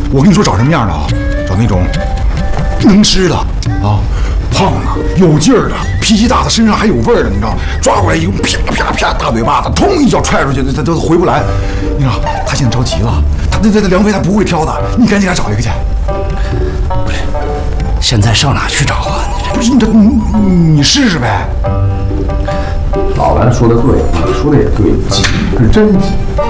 我跟你说找什么样的啊？找那种能吃的啊，胖的有劲儿的，脾气大的，身上还有味儿的，你知道？抓过来一个啪啪啪大嘴巴子，通一脚踹出去，他都回不来。你知道他现在着急了，他这梁飞他不会挑的，你赶紧给他找一个去。 不是，现在上哪去找啊？ 不是你试试呗。 老蓝说的对，说的也对，急是真急。